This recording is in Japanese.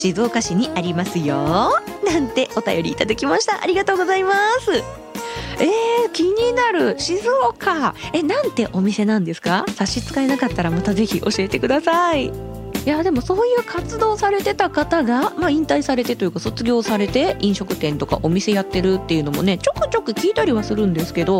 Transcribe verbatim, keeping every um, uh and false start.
静岡市にありますよ、なんてお便りいただきました。ありがとうございます。えー、気になる静岡、え、なんてお店なんですか？差し支えなかったらまたぜひ教えてください。いやでもそういう活動されてた方が、まあ、引退されてというか卒業されて飲食店とかお店やってるっていうのもねちょくちょく聞いたりはするんですけど、